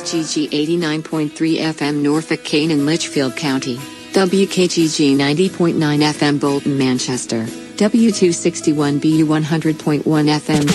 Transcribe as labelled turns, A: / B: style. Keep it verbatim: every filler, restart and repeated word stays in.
A: G G eighty-nine point three F M Norfolk, Kane and Litchfield County, W K G G ninety point nine F M Bolton, Manchester, W two sixty-one B U one hundred point one F M